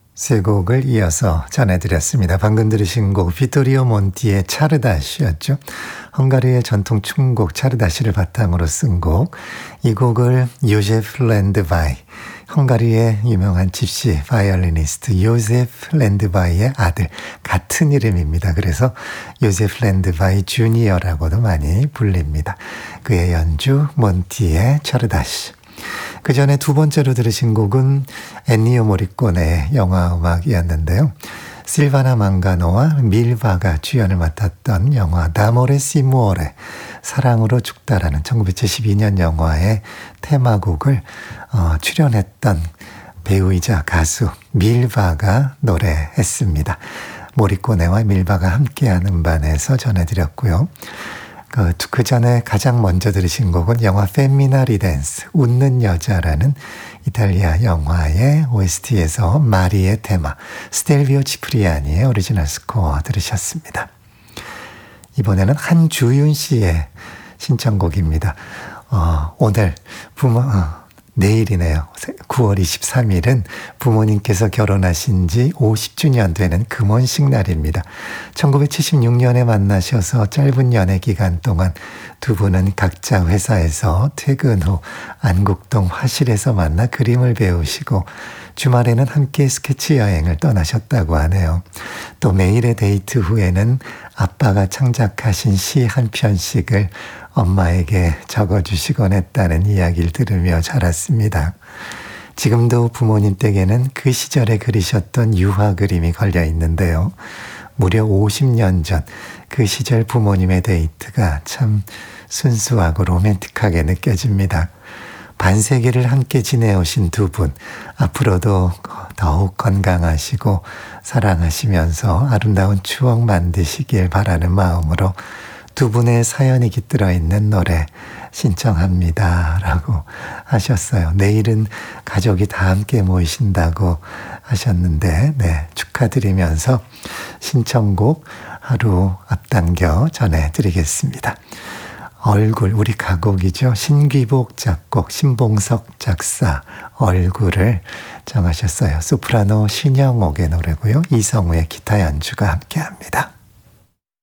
세 곡을 이어서 전해드렸습니다. 방금 들으신 곡 비토리오 몬티의 차르다시였죠. 헝가리의 전통 춤곡 차르다시를 바탕으로 쓴 곡. 이 곡을 요제프 랜드바이, 헝가리의 유명한 집시 바이올리니스트 요제프 랜드바이의 아들, 같은 이름입니다. 그래서 요제프 랜드바이 주니어라고도 많이 불립니다. 그의 연주 몬티의 차르다시. 그 전에 두 번째로 들으신 곡은 엔니오 모리꼬네의 영화 음악이었는데요. 실바나 망가노와 밀바가 주연을 맡았던 영화 다모레 시무오레, 사랑으로 죽다라는 1972년 영화의 테마곡을 출연했던 배우이자 가수 밀바가 노래했습니다. 모리꼬네와 밀바가 함께한 음반에서 전해드렸고요. 그 전에 가장 먼저 들으신 곡은 영화 페미나 리덴스, 웃는 여자라는 이탈리아 영화의 OST에서 마리의 테마, 스텔비오 치프리아니의 오리지널 스코어 들으셨습니다. 이번에는 한주윤 씨의 신청곡입니다. 오늘 내일이네요. 9월 23일은 부모님께서 결혼하신 지 50주년 되는 금혼식 날입니다. 1976년에 만나셔서 짧은 연애 기간 동안 두 분은 각자 회사에서 퇴근 후 안국동 화실에서 만나 그림을 배우시고 주말에는 함께 스케치 여행을 떠나셨다고 하네요. 또 매일의 데이트 후에는 아빠가 창작하신 시 한 편씩을 엄마에게 적어주시곤 했다는 이야기를 들으며 자랐습니다. 지금도 부모님 댁에는 그 시절에 그리셨던 유화 그림이 걸려 있는데요. 무려 50년 전 그 시절 부모님의 데이트가 참 순수하고 로맨틱하게 느껴집니다. 반세기를 함께 지내오신 두 분, 앞으로도 더욱 건강하시고 사랑하시면서 아름다운 추억 만드시길 바라는 마음으로 두 분의 사연이 깃들어 있는 노래 신청합니다 라고 하셨어요. 내일은 가족이 다 함께 모이신다고 하셨는데 축하드리면서 신청곡 하루 앞당겨 전해드리겠습니다. 얼굴, 우리 가곡이죠. 신귀복 작곡, 신봉석 작사, 얼굴을 정하셨어요. 소프라노 신영옥의 노래고요. 이성우의 기타 연주가 함께합니다.